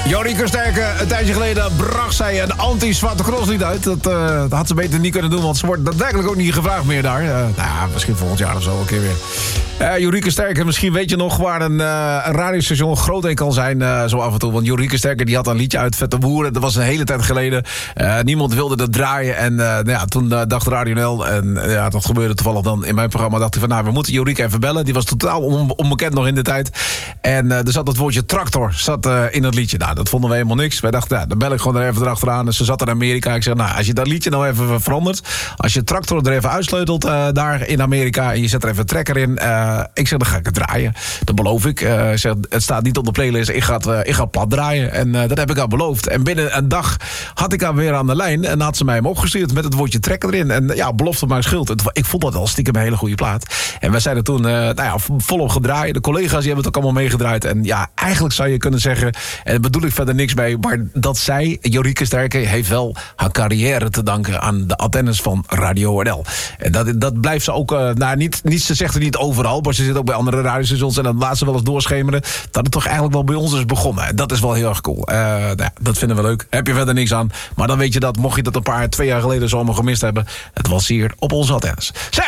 Jorike Sterke, een tijdje geleden bracht zij een anti-Zwarte Cross lied uit. Dat had ze beter niet kunnen doen, want ze wordt daadwerkelijk ook niet gevraagd meer daar. Misschien volgend jaar of zo een keer weer. Jorike Sterke, misschien weet je nog waar een radiostation groot in kan zijn, zo af en toe. Want Jorike Sterke die had een liedje uit Vette Boeren. Dat was een hele tijd geleden. Niemand wilde dat draaien. En toen dacht Radio NL, en dat gebeurde toevallig dan in mijn programma, dacht ik van, we moeten Jorike even bellen. Die was totaal onbekend nog in de tijd. En er zat het woordje tractor in het liedje. Dat vonden we helemaal niks. Wij dachten, dan bel ik gewoon er even erachteraan. En ze zat in Amerika. Ik zeg, als je dat liedje nou even verandert, als je tractor er even uitsleutelt daar in Amerika en je zet er even een trekker in, ik zeg, dan ga ik het draaien. Dat beloof ik. Zeg, het staat niet op de playlist. Ik ga plat draaien. En dat heb ik haar beloofd. En binnen een dag had ik haar weer aan de lijn en had ze mij hem opgestuurd met het woordje trekker erin. En belofte maar schuld. Ik vond dat al stiekem een hele goede plaat. En wij zijn er toen volop gedraaid. De collega's die hebben het ook allemaal meegedraaid. En eigenlijk zou je kunnen zeggen, en daar bedoel ik verder niks mee, maar dat zij, Jorike Sterke, heeft wel haar carrière te danken aan de antennes van Radio NL. En dat blijft ze ook, ze zegt het niet overal, maar ze zit ook bij andere radiostations en dan laat ze wel eens doorschemeren dat het toch eigenlijk wel bij ons is begonnen. En dat is wel heel erg cool. Dat vinden we leuk. Heb je verder niks aan. Maar dan weet je dat, mocht je dat 2 jaar geleden zo allemaal gemist hebben, het was hier op onze antennes. Zeg,